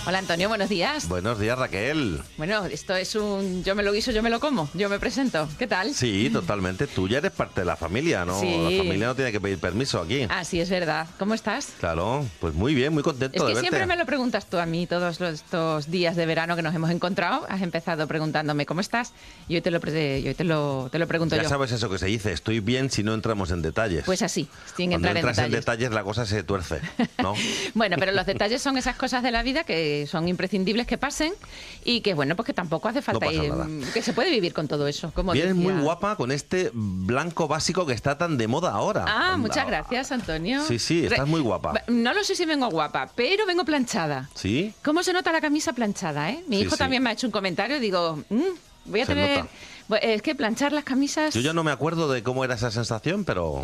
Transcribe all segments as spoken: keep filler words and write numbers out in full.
Hola Antonio, buenos días. Buenos días, Raquel. Bueno, esto es un yo me lo guiso, yo me lo como, yo me presento. ¿Qué tal? Sí, totalmente. Tú ya eres parte de la familia, ¿no? Sí. La familia no tiene que pedir permiso aquí. Ah, sí, es verdad. ¿Cómo estás? Claro, pues muy bien, muy contento Es de que verte. siempre me lo preguntas tú a mí todos los- estos días de verano que nos hemos encontrado. Has empezado preguntándome cómo estás y hoy te lo, pre- y hoy te lo, te lo pregunto Ya yo. sabes eso que se dice, estoy bien si no entramos en detalles. Pues así, sin Cuando entrar en entras detalles. en detalles la cosa se tuerce, ¿no? Bueno, pero los detalles son esas cosas de la vida que son imprescindibles que pasen y que, bueno, pues que tampoco hace falta pasa ir, nada. que se puede vivir con todo eso. Como Vienes decía. muy guapa con este blanco básico que está tan de moda ahora. Ah, Anda. muchas gracias, Antonio. Sí, sí, estás Re- muy guapa. No lo sé si vengo guapa, pero vengo planchada. ¿Sí? ¿Cómo se nota la camisa planchada, eh? Mi Sí, hijo sí. también me ha hecho un comentario, digo, mm, voy a Se tener... nota. Bu- Es que planchar las camisas... Yo ya no me acuerdo de cómo era esa sensación, pero...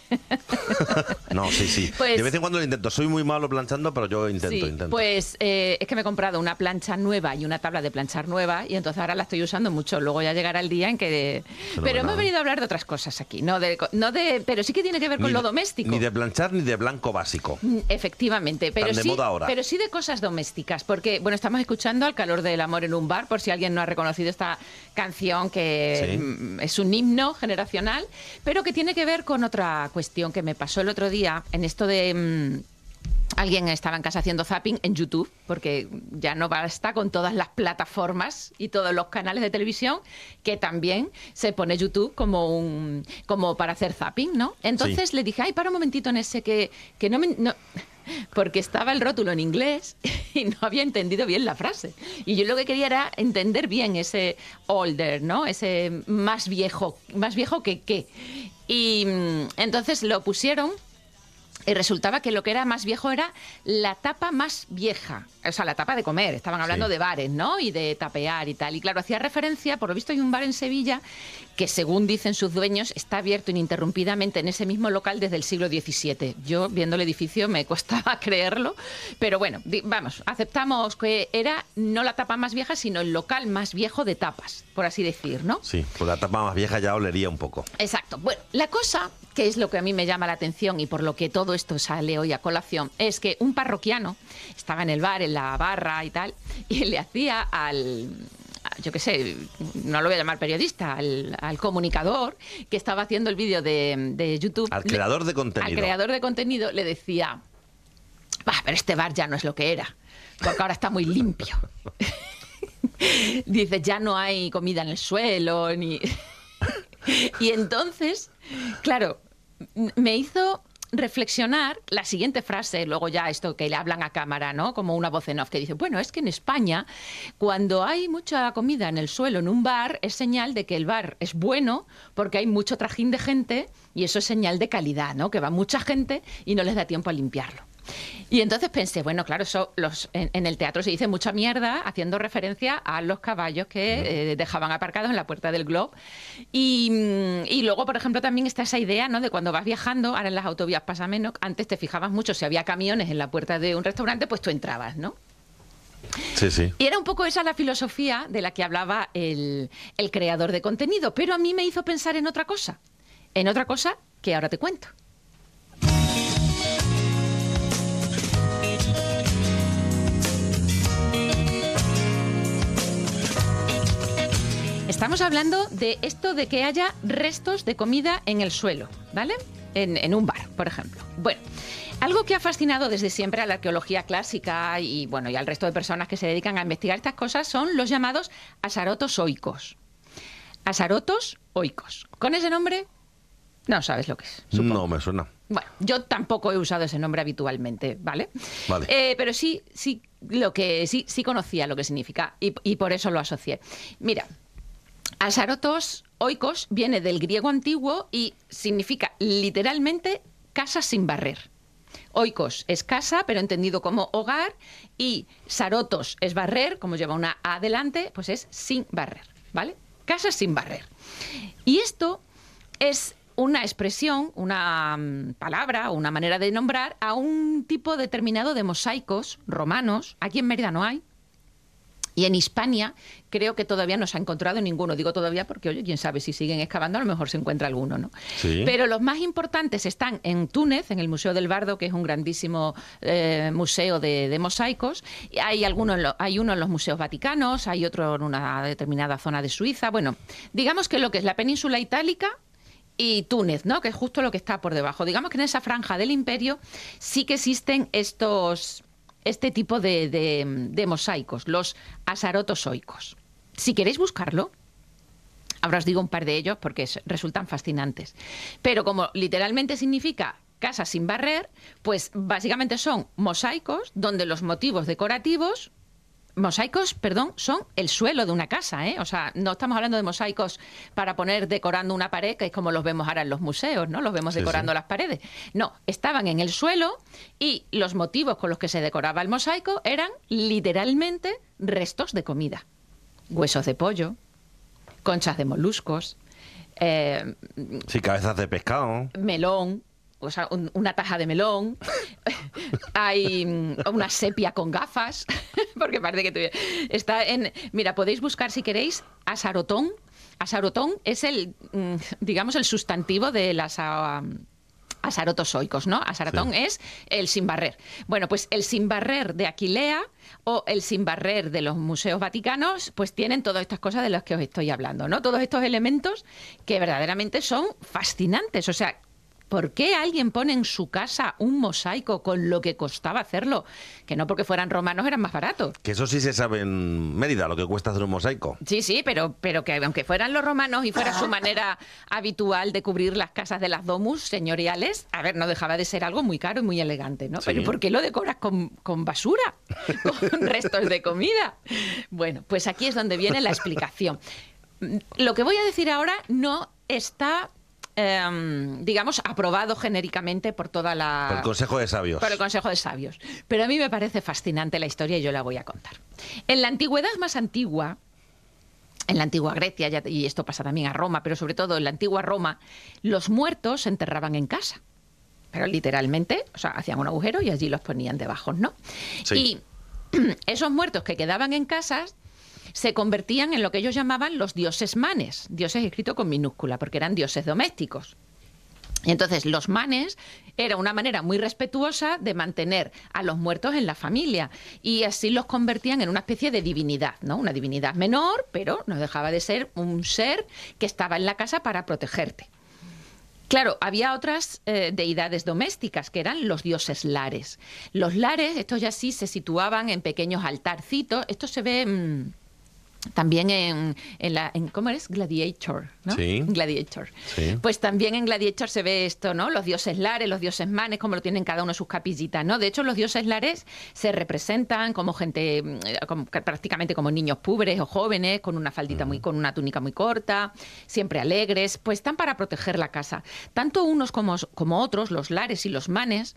No, sí, sí. Pues- de vez en cuando lo intento. Soy muy malo planchando, pero yo intento, Sí, intento. pues eh, es que me he comprado una plancha nueva y una tabla de planchar nueva y entonces ahora la estoy usando mucho. Luego ya llegará el día en que... Fenomenal. Pero hemos venido a hablar de otras cosas aquí, no de, no de, pero sí que tiene que ver con Ni lo de- doméstico. Ni de planchar ni de blanco básico. Mm, Efectivamente, pero Tan de sí, moda ahora. pero sí de cosas domésticas, porque bueno, estamos escuchando Al calor del amor en un bar, por si alguien no ha reconocido esta canción que Sí. mm, es un himno generacional, pero que tiene que ver con otra cuestión que me pasó el otro día en esto de mm, alguien estaba en casa haciendo zapping en YouTube, porque ya no basta con todas las plataformas y todos los canales de televisión, que también se pone YouTube como un como para hacer zapping, ¿no? Entonces Sí. le dije, ay, para un momentito en ese que, que no me... no-". Porque estaba el rótulo en inglés y no había entendido bien la frase. Y yo lo que quería era entender bien ese older, ¿no? Ese más viejo, más viejo que qué. Y mm, entonces lo pusieron y resultaba que lo que era más viejo era la tapa más vieja, o sea, la tapa de comer. Estaban hablando Sí. de bares, ¿no? Y de tapear y tal. Y claro, hacía referencia, por lo visto hay un bar en Sevilla que, según dicen sus dueños, está abierto ininterrumpidamente en ese mismo local desde el siglo diecisiete. Yo, viendo el edificio, me costaba creerlo. Pero bueno, di- vamos, aceptamos que era no la tapa más vieja, sino el local más viejo de tapas, por así decir, ¿no? Sí, pues la tapa más vieja ya olería un poco. Exacto. Bueno, la cosa, que es lo que a mí me llama la atención y por lo que todo esto sale hoy a colación, es que un parroquiano estaba en el bar, en la barra y tal, y le hacía al... yo qué sé, no lo voy a llamar periodista, al, al comunicador que estaba haciendo el vídeo de, de YouTube. Al le- creador de contenido. Al creador de contenido le decía, "Bah, pero este bar ya no es lo que era, porque ahora está muy limpio". Dice, ya no hay comida en el suelo, ni... Y entonces, claro, m- me hizo reflexionar la siguiente frase, luego ya esto que le hablan a cámara, ¿no? Como una voz en off que dice, bueno, es que en España, cuando hay mucha comida en el suelo en un bar, es señal de que el bar es bueno porque hay mucho trajín de gente y eso es señal de calidad, ¿no? Que va mucha gente y no les da tiempo a limpiarlo. Y entonces pensé, bueno, claro, eso los, en, en el teatro se dice mucha mierda haciendo referencia a los caballos que eh, dejaban aparcados en la puerta del Glob. Y, mm, y luego, por ejemplo, también está esa idea, ¿no? De cuando vas viajando, ahora en las autovías pasa menos, antes te fijabas mucho si había camiones en la puerta de un restaurante, pues tú entrabas, ¿no? Sí, sí. Y era un poco esa la filosofía de la que hablaba el, el creador de contenido, pero a mí me hizo pensar en otra cosa, en otra cosa que ahora te cuento. Estamos hablando de esto de que haya restos de comida en el suelo, ¿vale? En, en un bar, por ejemplo. Bueno, algo que ha fascinado desde siempre a la arqueología clásica y, bueno, y al resto de personas que se dedican a investigar estas cosas son los llamados asarotos oicos. Asarotos oicos. Con ese nombre no sabes lo que es, supongo. No me suena. Bueno, yo tampoco he usado ese nombre habitualmente, ¿vale? Vale. Eh, pero sí, sí, lo que sí, sí conocía lo que significa y, y por eso lo asocié. Mira, asarotos oikos viene del griego antiguo y significa literalmente casa sin barrer. Oikos es casa, pero entendido como hogar, y sarotos es barrer, como lleva una A adelante, pues es sin barrer, ¿vale? Casa sin barrer. Y esto es una expresión, una mm, palabra, una manera de nombrar a un tipo determinado de mosaicos romanos, aquí en Mérida no hay, Y en Hispania creo que todavía no se ha encontrado ninguno. Digo todavía porque, oye, quién sabe, si siguen excavando a lo mejor se encuentra alguno, ¿no? Sí. Pero los más importantes están en Túnez, en el Museo del Bardo, que es un grandísimo eh, museo de, de mosaicos. Hay, algunos en lo, hay uno en los museos vaticanos, hay otro en una determinada zona de Suiza. Bueno, digamos que lo que es la península itálica y Túnez, ¿no? Que es justo lo que está por debajo. Digamos que en esa franja del imperio sí que existen estos... este tipo de, de, de mosaicos, los asarotozoicos. Si queréis buscarlo, ahora os digo un par de ellos porque es, resultan fascinantes. Pero como literalmente significa casa sin barrer, pues básicamente son mosaicos donde los motivos decorativos... Mosaicos, perdón, son el suelo de una casa, ¿eh? O sea, no estamos hablando de mosaicos para poner decorando una pared, que es como los vemos ahora en los museos, ¿no? Los vemos Sí, decorando sí. las paredes. No, estaban en el suelo y los motivos con los que se decoraba el mosaico eran literalmente restos de comida. Huesos de pollo, conchas de moluscos, eh, Sí, cabezas de pescado. melón, o sea, un, una taja de melón, hay mm, una sepia con gafas, porque parece que tuviera- está en... Mira, podéis buscar si queréis asarotón. Asarotón es el, mm, digamos, el sustantivo de las... ah, asarotozoicos, ¿no? Asaratón Sí. es el sin barrer. Bueno, pues el sin barrer de Aquilea o el sin barrer de los museos vaticanos, pues tienen todas estas cosas de las que os estoy hablando, ¿no? Todos estos elementos que verdaderamente son fascinantes. O sea, ¿por qué alguien pone en su casa un mosaico con lo que costaba hacerlo? Que no porque fueran romanos eran más baratos. Que eso sí se sabe en Mérida, lo que cuesta hacer un mosaico. Sí, sí, pero, pero que aunque fueran los romanos y fuera su manera habitual de cubrir las casas de las domus señoriales, a ver, no dejaba de ser algo muy caro y muy elegante, ¿no? Sí. Pero ¿por qué lo decoras con, con basura? Con restos de comida. Bueno, pues aquí es donde viene la explicación. Lo que voy a decir ahora no está... Eh, digamos, aprobado genéricamente por toda la... Por el Consejo de Sabios. Por el Consejo de Sabios. Pero a mí me parece fascinante la historia y yo la voy a contar. En la antigüedad más antigua, en la antigua Grecia, ya- y esto pasa también a Roma, pero sobre todo en la antigua Roma, los muertos se enterraban en casa. Pero literalmente, o sea, hacían un agujero y allí los ponían debajo, ¿no? Sí. Y esos muertos que quedaban en casas se convertían en lo que ellos llamaban los dioses manes, dioses escrito con minúscula, porque eran dioses domésticos. Y entonces los manes era una manera muy respetuosa de mantener a los muertos en la familia y así los convertían en una especie de divinidad, ¿no? Una divinidad menor, pero no dejaba de ser un ser que estaba en la casa para protegerte. Claro, había otras eh, deidades domésticas que eran los dioses lares. Los lares, estos ya sí se situaban en pequeños altarcitos. Esto se ve... Mmm, también en, en la en, ¿cómo eres? Gladiator, ¿no? Sí. Gladiator. Sí. Pues también en Gladiator se ve esto, ¿no? Los dioses lares, los dioses manes, como lo tienen cada uno en sus capillitas, ¿no? De hecho, los dioses lares se representan como gente, mm, como- prácticamente como niños pobres o jóvenes, con una faldita muy, con una túnica muy corta, siempre alegres, pues están para proteger la casa. Tanto unos como, como otros, los lares y los manes,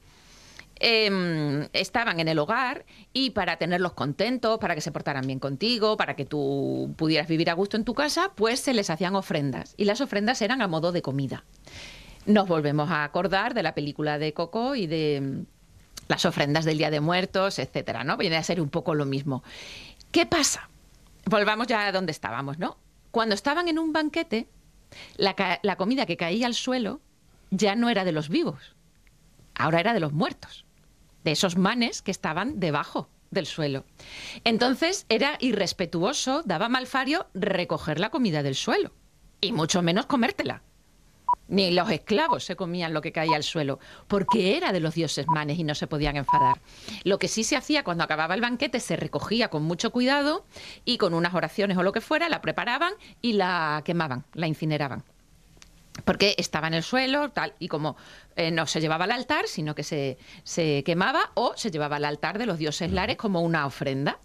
Eh, estaban en el hogar y para tenerlos contentos, para que se portaran bien contigo, para que tú pudieras vivir a gusto en tu casa, pues se les hacían ofrendas. Y las ofrendas eran a modo de comida. Nos volvemos a acordar de la película de Coco y de mm, las ofrendas del Día de Muertos, etcétera, ¿no? Viene a ser un poco lo mismo. ¿Qué pasa? Volvamos ya a donde estábamos, ¿no? Cuando estaban en un banquete, la, ca- la comida que caía al suelo ya no era de los vivos, ahora era de los muertos, de esos manes que estaban debajo del suelo. Entonces era irrespetuoso, daba malfario recoger la comida del suelo, y mucho menos comértela. Ni los esclavos se comían lo que caía al suelo, porque era de los dioses manes y no se podían enfadar. Lo que sí se hacía cuando acababa el banquete, se recogía con mucho cuidado y con unas oraciones o lo que fuera, la preparaban y la quemaban, la incineraban. Porque estaba en el suelo, tal, y como eh, no se llevaba al altar, sino que se, se quemaba o se llevaba al altar de los dioses lares como una ofrenda.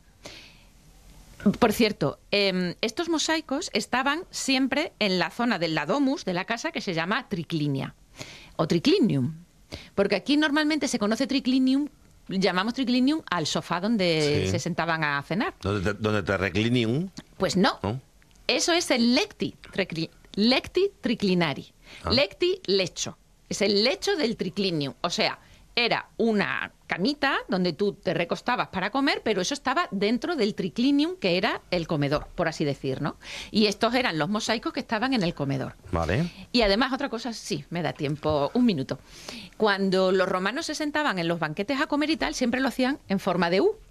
Por cierto, eh, estos mosaicos estaban siempre en la zona del domus de la casa que se llama triclinia o triclinium, porque aquí normalmente se conoce triclinium, llamamos triclinium al sofá donde Sí. se sentaban a cenar. Donde te, donde te reclinium, Pues no, ¿no? eso es el lecti, tricli- lecti triclinari. Ah. Lecti, lecho. Es el lecho del triclinium. O sea, era una camita donde tú te recostabas para comer, pero eso estaba dentro del triclinium, que era el comedor, por así decir, ¿no? Y estos eran los mosaicos que estaban en el comedor. Vale. Y además, otra cosa, sí, me da tiempo, un minuto. Cuando los romanos se sentaban en los banquetes a comer y tal, siempre lo hacían en forma de U.